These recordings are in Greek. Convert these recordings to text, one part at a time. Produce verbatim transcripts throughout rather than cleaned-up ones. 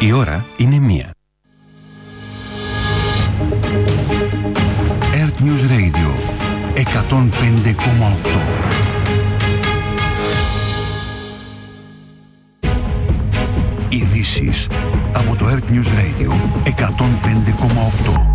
Η ώρα είναι μία. Earth News Radio εκατόν πέντε κόμμα οκτώ. Ειδήσεις από το Earth News Radio εκατόν πέντε κόμμα οκτώ.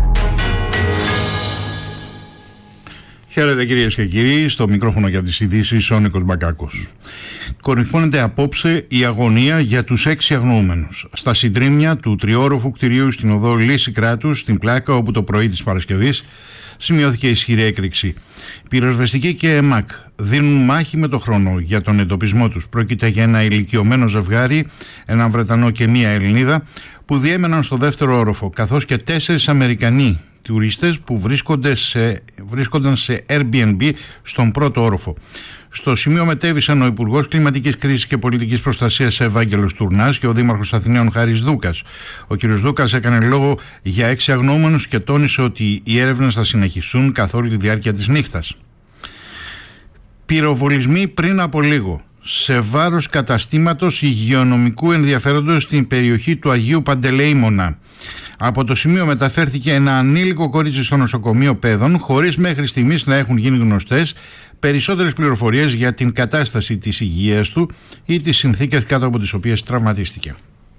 Χαίρετε κυρίες και κύριοι, στο μικρόφωνο για τις ειδήσεις ο Νίκος Μπακάκος. Κορυφώνεται απόψε η αγωνία για τους έξι αγνοούμενους στα συντρίμμια του τριόροφου κτηρίου στην οδό Λύση Κράτους, στην Πλάκα, όπου το πρωί της Παρασκευής σημειώθηκε ισχυρή έκρηξη. Πυροσβεστικοί και ΕΜΑΚ δίνουν μάχη με το χρόνο για τον εντοπισμό τους. Πρόκειται για ένα ηλικιωμένο ζευγάρι, έναν Βρετανό και μία Ελληνίδα, που διέμεναν στο δεύτερο όροφο, καθώς και τέσσερις Αμερικανοί τουρίστες που βρίσκονται σε, βρίσκονταν σε Airbnb στον πρώτο όροφο. Στο σημείο μετέβησαν ο Υπουργός Κλιματικής Κρίσης και Πολιτικής Προστασίας Ευάγγελος Τουρνάς και ο Δήμαρχος Αθηναίων Χάρης Δούκας. Ο κ. Δούκας έκανε λόγο για έξι αγνοούμενους και τόνισε ότι οι έρευνες θα συνεχιστούν καθ' όλη τη διάρκεια της νύχτας. Πυροβολισμοί πριν από λίγο σε βάρος καταστήματος υγειονομικού ενδιαφέροντος στην περιοχή του Αγίου Παντελεήμωνα. Από το σημείο μεταφέρθηκε ένα ανήλικο κορίτσι στο νοσοκομείο Πέδων, χωρίς μέχρι στιγμής να έχουν γίνει γνωστές περισσότερες πληροφορίες για την κατάσταση της υγείας του ή τις συνθήκες κάτω από τις οποίες τραυματίστηκε.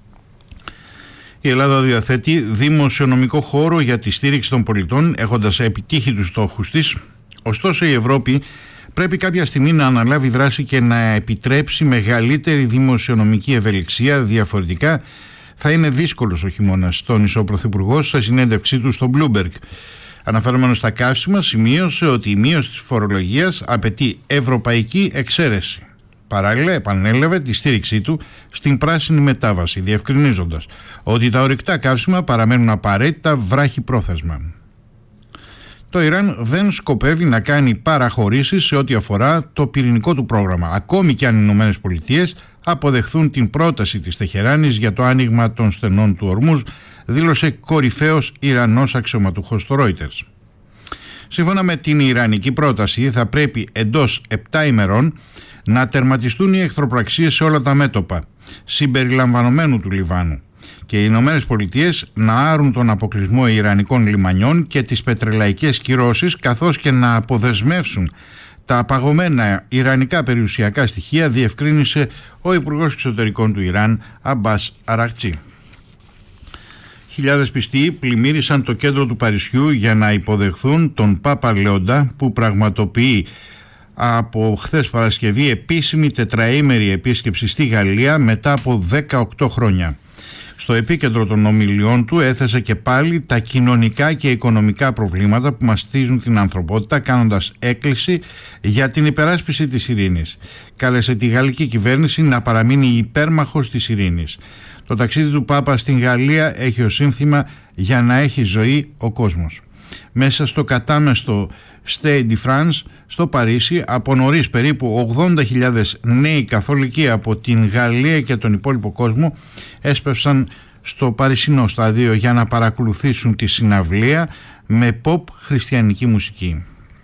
Η Ελλάδα διαθέτει δημοσιονομικό χώρο για τη στήριξη των πολιτών, έχοντας επιτύχει τους στόχους της. Ωστόσο, η Ευρώπη πρέπει κάποια στιγμή να αναλάβει δράση και να επιτρέψει μεγαλύτερη δημοσιονομική ευελιξία. Διαφορετικά θα είναι δύσκολος ο χειμώνας, τόνισε ο Πρωθυπουργός σε συνέντευξή του στο Bloomberg. Αναφερόμενος στα καύσιμα, σημείωσε ότι η μείωση της φορολογίας απαιτεί ευρωπαϊκή εξαίρεση. Παράλληλα, επανέλαβε τη στήριξή του στην πράσινη μετάβαση, διευκρινίζοντας ότι τα ορυκτά καύσιμα παραμένουν απαραίτητα βράχυπρόθεσμα. Το Ιράν δεν σκοπεύει να κάνει παραχωρήσεις σε ό,τι αφορά το πυρηνικό του πρόγραμμα, ακόμη και αν οι Ηνωμένες Πολιτείες αποδεχθούν την πρόταση της Τεχεράνης για το άνοιγμα των στενών του Ορμούζ, δήλωσε κορυφαίος Ιρανός αξιωματούχος στο Reuters. Σύμφωνα με την ιρανική πρόταση, θα πρέπει εντός επτά ημερών να τερματιστούν οι εχθροπραξίες σε όλα τα μέτωπα, συμπεριλαμβανομένου του Λιβάνου, και οι Ηνωμένες Πολιτείες να άρουν τον αποκλεισμό ιρανικών λιμανιών και τις πετρελαϊκές κυρώσεις, καθώς και να αποδεσμεύσουν τα απαγωμένα ιρανικά περιουσιακά στοιχεία, διευκρίνησε ο Υπουργός Εξωτερικών του Ιράν, Αμπάς Αρακτσί. Χιλιάδες πιστοί πλημμύρισαν το κέντρο του Παρισιού για να υποδεχθούν τον Πάπα Λέοντα, που πραγματοποιεί από χθες Παρασκευή επίσημη τετραήμερη επίσκεψη στη Γαλλία μετά από δεκαοκτώ χρόνια. Στο επίκεντρο των ομιλιών του έθεσε και πάλι τα κοινωνικά και οικονομικά προβλήματα που μαστίζουν την ανθρωπότητα, κάνοντας έκκληση για την υπεράσπιση της ειρήνης. Κάλεσε τη γαλλική κυβέρνηση να παραμείνει υπέρμαχος της ειρήνης. Το ταξίδι του Πάπα στην Γαλλία έχει ως σύνθημα «Για να έχει ζωή ο κόσμος». Μέσα στο κατάμεστο Stade de France στο Παρίσι, από νωρίς περίπου ογδόντα χιλιάδες νέοι καθολικοί από την Γαλλία και τον υπόλοιπο κόσμο έσπευσαν στο παρισινό στάδιο για να παρακολουθήσουν τη συναυλία με pop χριστιανική μουσική.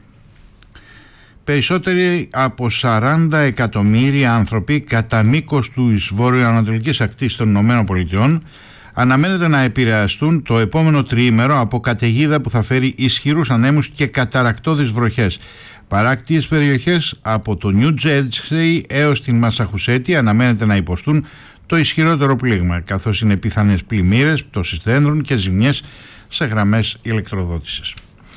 Περισσότεροι από σαράντα εκατομμύρια άνθρωποι κατά μήκος της βορειοανατολικής ακτής των ΗΠΑ αναμένεται να επηρεαστούν το επόμενο τριήμερο από καταιγίδα που θα φέρει ισχυρούς ανέμους και καταρρακτώδεις βροχές. Παράκτιες περιοχές από το Νιου Τζέρσεϊ έως την Μασαχουσέτη αναμένεται να υποστούν το ισχυρότερο πλήγμα, καθώς είναι πιθανές πλημμύρες, πτώσεις δέντρων και ζημιές σε γραμμές ηλεκτροδότησης.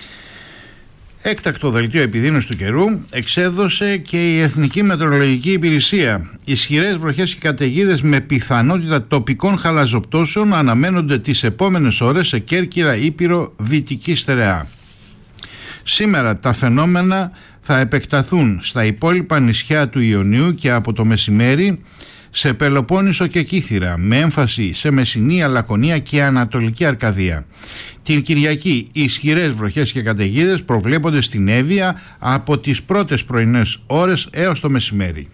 Έκτακτο δελτίο επιδείνωσης του καιρού εξέδωσε και η Εθνική Μετεωρολογική Υπηρεσία. Ισχυρές βροχές και καταιγίδες με πιθανότητα τοπικών χαλαζοπτώσεων αναμένονται τις επόμενες ώρες σε Κέρκυρα, Ήπειρο, Δυτική Στερεά. Σήμερα τα φαινόμενα θα επεκταθούν στα υπόλοιπα νησιά του Ιωνίου και από το μεσημέρι σε Πελοπόννησο και Κύθυρα, με έμφαση σε Μεσσηνία, Λακωνία και Ανατολική Αρκαδία. Την Κυριακή ισχυρές βροχές και καταιγίδες προβλέπονται στην Εύβοια από τις πρώτες πρωινές ώρες έως το μεσημέρι.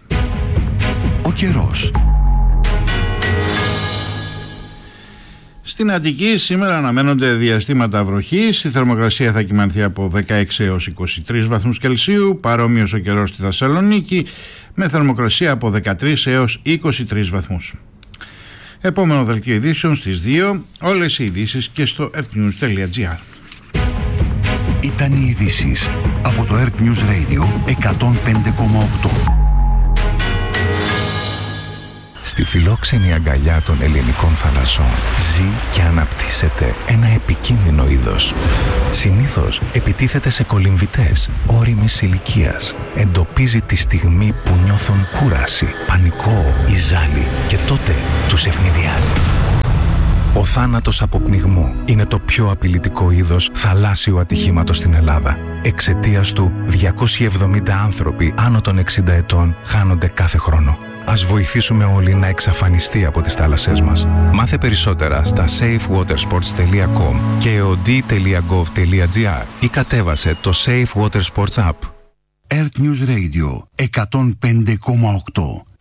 Ο καιρός. Στην Αττική σήμερα αναμένονται διαστήματα βροχής. Η θερμοκρασία θα κυμανθεί από δεκαέξι έως είκοσι τρεις βαθμούς Κελσίου. Παρόμοιος ο καιρός στη Θεσσαλονίκη με θερμοκρασία από δεκατρείς έως είκοσι τρεις βαθμούς. Επόμενο δελτίο ειδήσεων στις δύο. Όλες οι ειδήσεις και στο earthnews.gr. Ήταν οι ειδήσεις από το Earth News Radio εκατόν πέντε κόμμα οκτώ. Στη φιλόξενη αγκαλιά των ελληνικών θαλασσών ζει και αναπτύσσεται ένα επικίνδυνο είδος. Συνήθως επιτίθεται σε κολυμβητές ώριμης ηλικίας. Εντοπίζει τη στιγμή που νιώθουν κούραση, πανικό ή ζάλι και τότε τους ευνηδιάζει. Ο θάνατος από πνιγμό είναι το πιο απειλητικό είδος θαλάσσιου ατυχήματος στην Ελλάδα. Εξαιτίας του, διακόσιοι εβδομήντα άνθρωποι άνω των εξήντα ετών χάνονται κάθε χρόνο. Ας βοηθήσουμε όλοι να εξαφανιστεί από τις θάλασσές μας. Μάθε περισσότερα στα safe water sports τελεία com και ο ντι τελεία gov τελεία gr ή κατέβασε το Safe Water Sports App. Earth News Radio εκατόν πέντε κόμμα οκτώ.